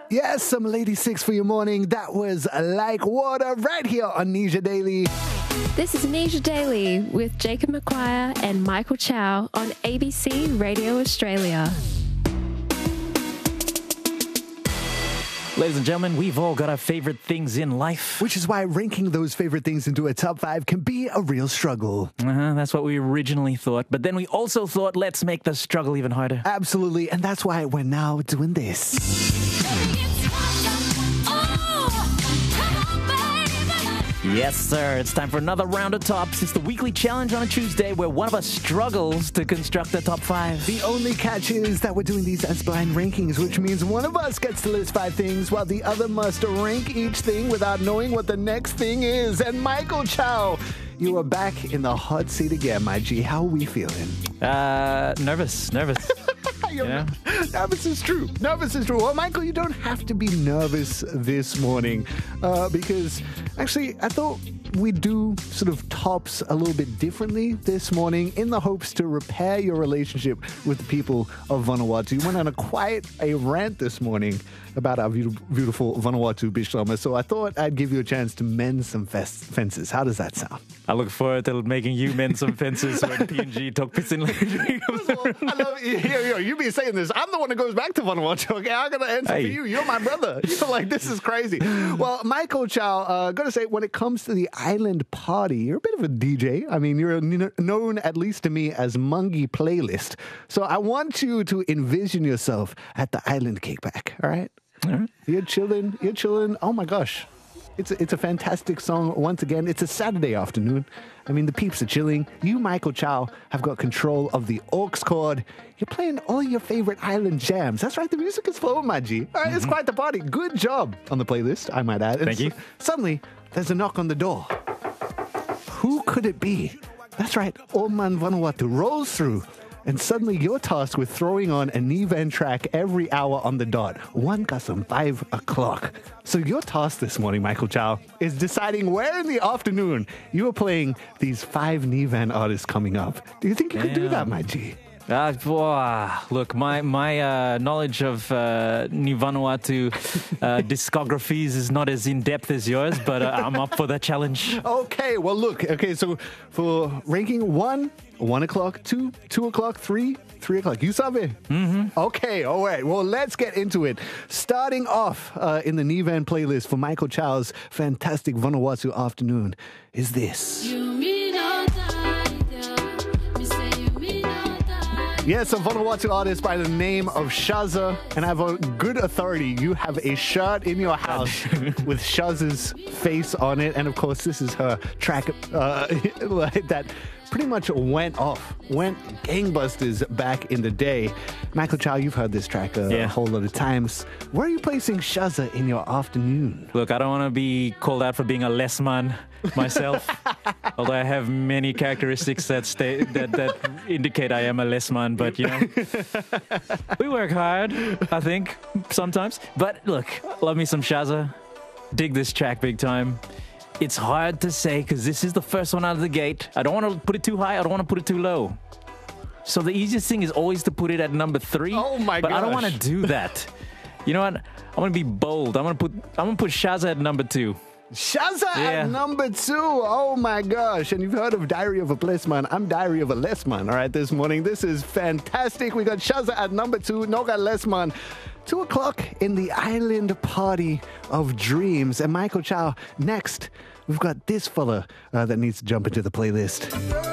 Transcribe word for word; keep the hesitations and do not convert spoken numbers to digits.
Yes, some Lady Six for your morning. That was Like Water right here on Nisha Daily. This is Nisha Daily with Jacob McQuire and Michael Chow on A B C Radio Australia. Ladies and gentlemen, we've all got our favorite things in life. Which is why ranking those favorite things into a top five can be a real struggle. Uh-huh, that's what we originally thought. But then we also thought, let's make the struggle even harder. Absolutely. And that's why we're now doing this. Yes, sir. It's time for another round of tops. It's the weekly challenge on a Tuesday where one of us struggles to construct a top five. The only catch is that we're doing these as blind rankings, which means one of us gets to list five things while the other must rank each thing without knowing what the next thing is. And Michael Chow, you are back in the hot seat again, my G. How are we feeling? Uh, nervous, nervous. Yeah. Nervous is true. Nervous is true. Well, Michael, you don't have to be nervous this morning uh, because actually I thought we'd do sort of tops a little bit differently this morning in the hopes to repair your relationship with the people of Vanuatu. You went on a quite a rant this morning about our beautiful, beautiful Vanuatu Bishlama, so I thought I'd give you a chance to mend some fes- fences. How does that sound? I look forward to making you mend some fences when P and G talk piss in later. I love you. Here, here, you be saying this. I'm the one that goes back to Vanuatu. Okay, I'm gonna answer Hey. for you. You're my brother. You're like, this is crazy. Well, Michael Chow, uh, gotta say, when it comes to the island party, you're a bit of a D J. I mean, you're kn- known, at least to me, as Mungie Playlist. So I want you to envision yourself at the island kickback. All right. All right. You're chilling. You're chilling. Oh my gosh. It's a, it's a fantastic song. Once again, it's a Saturday afternoon. I mean, the peeps are chilling. You, Michael Chow, have got control of the aux chord. You're playing all your favorite island jams. That's right. The music is flowing, my G. All right, mm-hmm. It's quite the party. Good job on the playlist, I might add. And Thank you. s- Suddenly, there's a knock on the door. Who could it be? That's right. Oman Vanuatu rolls through. And suddenly you're tasked with throwing on a Nivan track every hour on the dot. One custom, five o'clock. So your task this morning, Michael Chow, is deciding where in the afternoon you are playing these five Nivan artists coming up. Do you think you could do Damn. that, my G? Uh, wow. Look, my my uh, knowledge of uh, New Vanuatu uh, discographies is not as in depth as yours, but uh, I'm up for that challenge. Okay, well, look. Okay, so for ranking one, one o'clock, two, two o'clock, three, three o'clock. You sabe? Mm-hmm. Okay, all right. Well, let's get into it. Starting off uh, in the Nivan playlist for Michael Chow's fantastic Vanuatu afternoon is this. Yes, a Vanuatu artist by the name of Shaza, and I have a good authority. You have a shirt in your house with Shaza's face on it, and of course, this is her track uh, that pretty much went off, went gangbusters back in the day. Michael Chow, you've heard this track a Yeah. whole lot of times. Where are you placing Shaza in your afternoon? Look, I don't want to be called out for being a less man myself, although I have many characteristics that stay, that that indicate I am a less man. But you know, we work hard, I think, sometimes. But look, love me some Shaza. Dig this track big time. It's hard to say because this is the first one out of the gate. I don't want to put it too high. I don't want to put it too low. So the easiest thing is always to put it at number three. Oh my But I don't gosh. want to do that. You know what? I'm gonna be bold. I'm gonna put I'm gonna put Shaza at number two. Shaza Yeah. at number two. Oh my gosh. And you've heard of Diary of a Blessed Man. I'm Diary of a Less Man, all right, this morning. This is fantastic. We got Shaza at number two, Noga Less Man. Two o'clock in the island party of dreams. And Michael Chow, next, we've got this fella uh, that needs to jump into the playlist.